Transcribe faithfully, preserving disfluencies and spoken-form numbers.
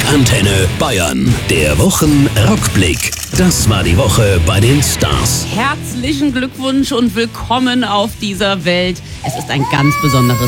Antenne Bayern. Der Wochenrückblick. Das war die Woche bei den Stars. Herzlichen Glückwunsch und willkommen auf dieser Welt. Es ist ein ganz besonderes